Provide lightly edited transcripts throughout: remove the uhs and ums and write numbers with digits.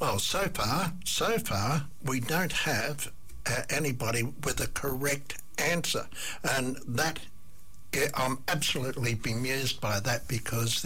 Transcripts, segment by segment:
Well, so far, we don't have anybody with a correct answer, and that I'm absolutely bemused by that, because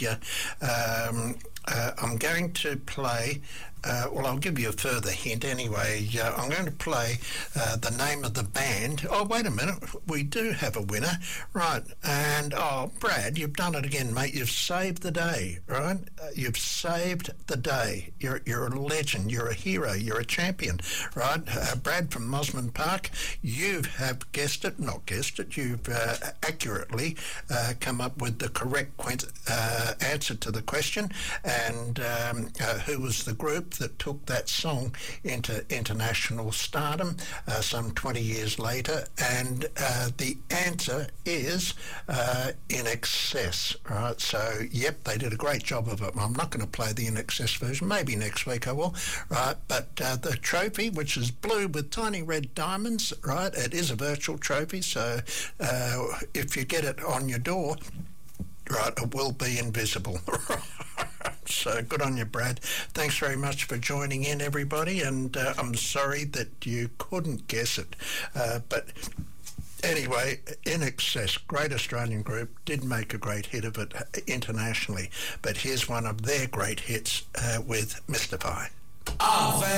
I'm going to play. Well, I'll give you a further hint anyway. I'm going to play the name of the band. Oh, wait a minute. We do have a winner. Right. And, Brad, you've done it again, mate. You've saved the day, right? You've saved the day. You're a legend. You're a hero. You're a champion, right? Brad from Mosman Park, you have guessed it, not guessed it, you've accurately come up with the correct answer to the question, and who was the group that took that song into international stardom some 20 years later. And the answer is In Excess, right? So, yep, they did a great job of it. I'm not going to play the In Excess version. Maybe next week I will, right? But the trophy, which is blue with tiny red diamonds, right? It is a virtual trophy, so if you get it on your door, right, it will be invisible. So good on you, Brad. Thanks very much for joining in, everybody, and I'm sorry that you couldn't guess it. But anyway, In Excess, great Australian group, did make a great hit of it internationally. But here's one of their great hits with Mystify.